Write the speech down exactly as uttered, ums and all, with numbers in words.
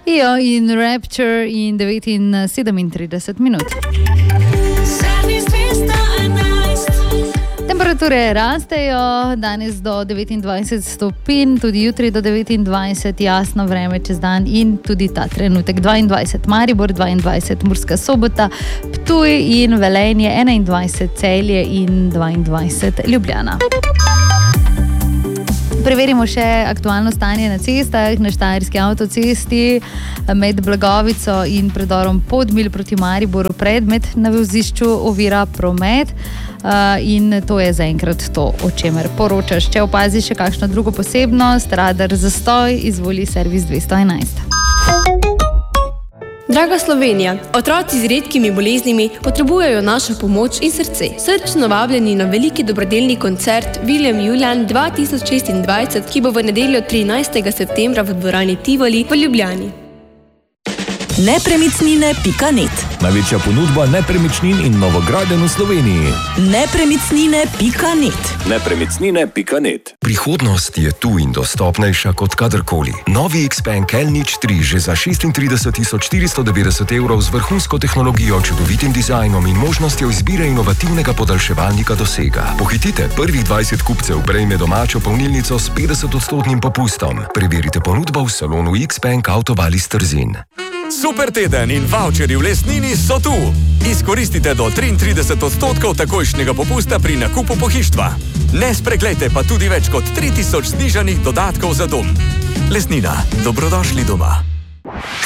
Io in Rapture in devet in sedemintrideset minut. Temperature rastejo, danes do devetindvajset stopinj, tudi jutri do devetindvajset, jasno vreme čez dan in tudi ta trenutek dvaindvajset Maribor, dvaindvajset Murska Sobota, Ptuj in Velenje, enaindvajset Celje in dvaindvajset Ljubljana. Preverimo še aktualno stanje na cestah, na Štajerski avtocesti med Blagovico in predorom Podmilj proti Mariboru predmet na vozišču ovira promet in to je zaenkrat to, o čemer poročaš. Če opaziš še kakšno drugo posebnost, radar zastoj, izvoli servis dvesto enajst. Draga Slovenija, otroci z redkimi boleznimi potrebujejo našo pomoč in srce. Srčno vabljeni na veliki dobrodelni koncert William Julian dva tisoč šestindvajset, ki bo v nedeljo trinajstega septembra v dvorani Tivoli v Ljubljani. nepremičnine pika net. Največja ponudba nepremičnin in novogradenj v Sloveniji. nepremičnine pika net. nepremičnine pika net. Prihodnost je tu in dostopnejša kot kadarkoli. Novi Xpeng L nič tri že za šestintrideset tisoč štiristo devetdeset evrov z vrhunsko tehnologijo, čudovitim dizajnom in možnostjo izbire inovativnega podaljševalnika dosega. Pohitite, prvih dvajset kupcev prejme domačo polnilnico s petdeset odstotnim popustom. Preverite ponudbo v salonu Xpeng Avtovali Trzin. Super teden in voucheri v Lesnini so tu. Izkoristite do triintrideset odstotkov takojšnjega popusta pri nakupu pohištva. Ne spreglejte pa tudi več kot tri tisoč znižanih dodatkov za dom. Lesnina, dobrodošli doma.